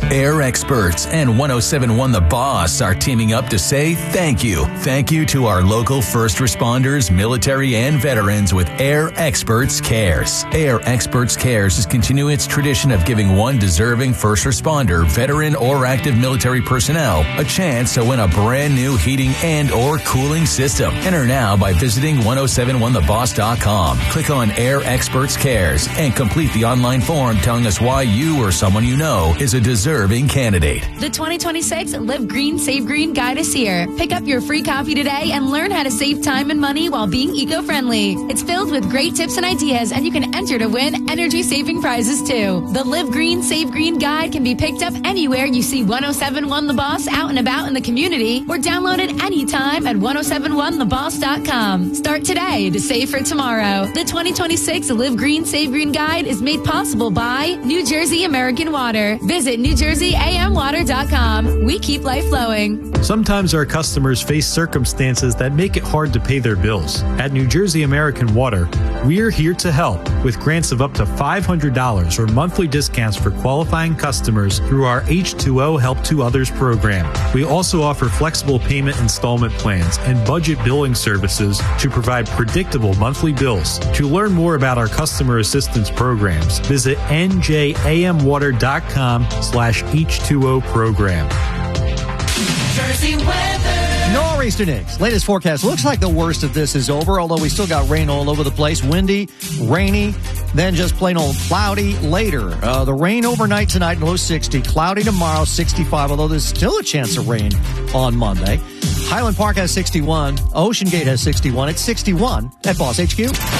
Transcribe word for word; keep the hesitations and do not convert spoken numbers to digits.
Air Experts and one oh seven point one The Boss are teaming up to say thank you. Thank you to our local first responders, military, and veterans with Air Experts Cares. Air Experts Cares is continuing its tradition of giving one deserving first responder, veteran, or active military personnel a chance to win a brand new heating and or cooling system. Enter now by visiting ten seventy-one the boss dot com. Click on Air Experts Cares and complete the online form telling us why you or someone you know is a deserving candidate. The twenty twenty-six Live Green, Save Green Guide is here. Pick up your free copy today and learn how to save time and money while being eco-friendly. It's filled with great tips and ideas, and you can enter to win energy-saving prizes too. The Live Green, Save Green Guide can be picked up anywhere you see ten seventy-one The Boss out and about in the community, or download it anytime at ten seventy-one the boss dot com. Start today to save for tomorrow. The twenty twenty-six Live Green, Save Green Guide is made possible by New Jersey American Water. Visit new jersey a m water dot com. We keep life flowing. Sometimes our customers face circumstances that make it hard to pay their bills. At New Jersey American Water, we're here to help with grants of up to five hundred dollars or monthly discounts for qualifying customers through our H two O Help to Others program. We also offer flexible payment installment plans and budget billing services to provide predictable monthly bills. To learn more about our customer assistance programs, visit n j a m water dot com slash H two O program. Jersey weather. Nor'easter Nick's latest forecast looks like the worst of this is over, although we still got rain all over the place. Windy, rainy, then just plain old cloudy later. Uh, the rain overnight tonight, low sixty. Cloudy tomorrow, sixty-five, although there's still a chance of rain on Monday. Highland Park has sixty-one. Ocean Gate has sixty-one. It's sixty-one at Boss H Q.